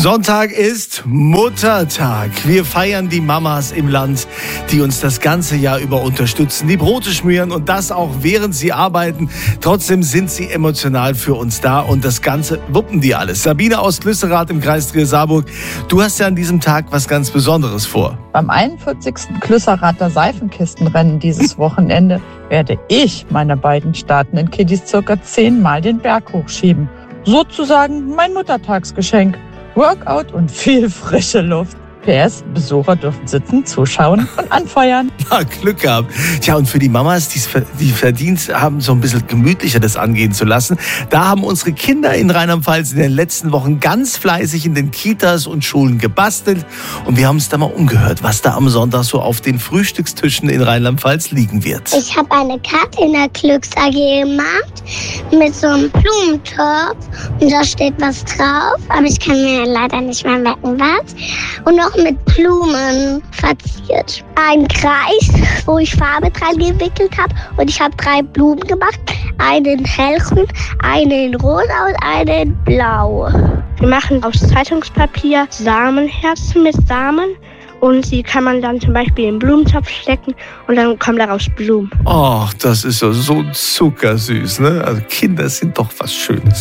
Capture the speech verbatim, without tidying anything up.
Sonntag ist Muttertag. Wir feiern die Mamas im Land, die uns das ganze Jahr über unterstützen, die Brote schmieren und das auch während sie arbeiten. Trotzdem sind sie emotional für uns da und das Ganze wuppen die alles. Sabine aus Glüsserath im Kreis Trier-Saarburg, du hast ja an diesem Tag was ganz Besonderes vor. Beim einundvierzigsten Glüsserater Seifenkistenrennen dieses Wochenende werde ich meine beiden startenden Kiddies circa zehnmal den Berg hochschieben. Sozusagen mein Muttertagsgeschenk. Workout und viel frische Luft. P S. Besucher dürfen sitzen, zuschauen und anfeuern. Na, Glück gehabt. Tja, und für die Mamas, die verdient haben, so ein bisschen gemütlicher das angehen zu lassen, da haben unsere Kinder in Rheinland-Pfalz in den letzten Wochen ganz fleißig in den Kitas und Schulen gebastelt. Und wir haben uns da mal umgehört, was da am Sonntag so auf den Frühstückstischen in Rheinland-Pfalz liegen wird. Ich habe eine Karte in der Glücks-A G gemacht mit so einem Blumentopf. Und da steht was drauf, aber ich kann mir leider nicht mehr merken, was. Und noch mit Blumen verziert. Ein Kreis, wo ich Farbe dran gewickelt habe. Und ich habe drei Blumen gemacht. Einen in hellgrün, einen in rosa und einen in blau. Wir machen aus Zeitungspapier Samenherzen mit Samen. Und die kann man dann zum Beispiel in den Blumentopf stecken und dann kommen daraus Blumen. Ach, das ist ja so zuckersüß, ne? Also Kinder sind doch was Schönes.